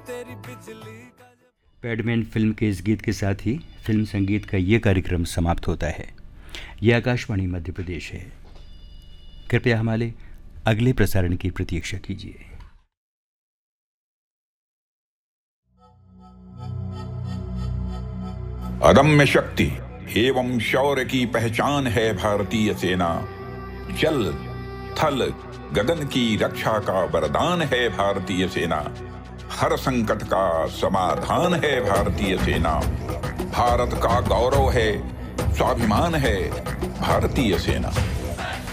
Padman film के इस गीत के साथ ही फिल्म संगीत का ये कार्यक्रम समाप्त होता है। यह आकाशवाणी मध्य प्रदेश है। कृपया हमारे अगले प्रसारण की प्रतीक्षा कीजिए। अदम्य शक्ति एवं शौर्य की पहचान है भारतीय सेना। जल थल गगन की रक्षा का वरदान है भारतीय सेना। हर संकट का समाधान है भारतीय सेना। भारत का गौरव है, स्वाभिमान है भारतीय सेना।